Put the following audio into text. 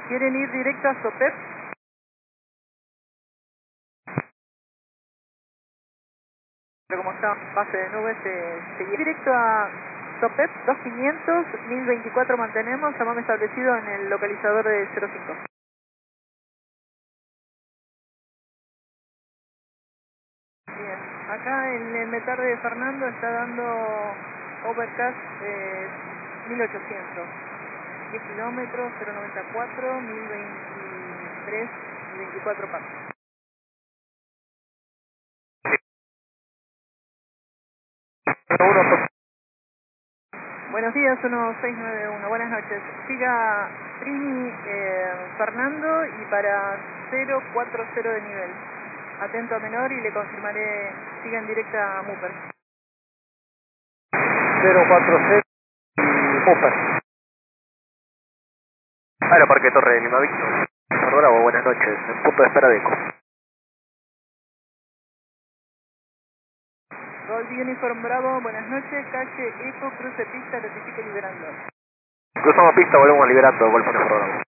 ¿Quieren ir directo a Sopep? Pero como está base de nubes, seguir directo a Sopep 2500, 1024 mantenemos, llamame establecido en el localizador de 05. Bien, acá en el metar de Fernando está dando overcast 1800, 10 kilómetros, 094, 1023 y 24 pasos. Buenos días, 1691, buenas noches. Siga Trini Fernando y para 040 de nivel. Atento a menor y le confirmaré, siga en directa a Muper. 040 Muper. Aeroparque Torre de Lima Víctor. Bravo, buenas noches. En punto de espera de ECO. Gold Uniform Bravo, buenas noches. Calle Eco, cruce pista, notifique liberando. Cruzamos pista, volvemos liberando. Golfo Bravo.